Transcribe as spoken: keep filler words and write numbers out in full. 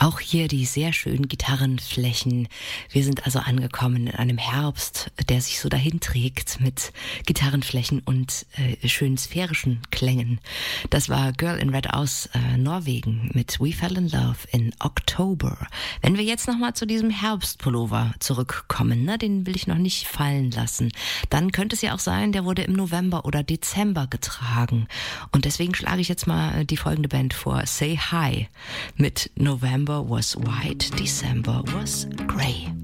Auch hier die sehr schönen Gitarrenflächen. Wir sind also angekommen in einem Herbst, der sich so dahin trägt mit Gitarrenflächen und äh, schönen sphärischen Klängen. Das war Girl in Red aus äh, Norwegen mit We Fell in Love in October. Wenn wir jetzt nochmal zu diesem Herbstpullover zurückkommen, ne, den will ich noch nicht fallen lassen, dann könnte es ja auch sein, der wurde im November oder Dezember getragen. Und deswegen schlage ich jetzt mal die folgende Band vor, Say Hi mit November was white, December was grey.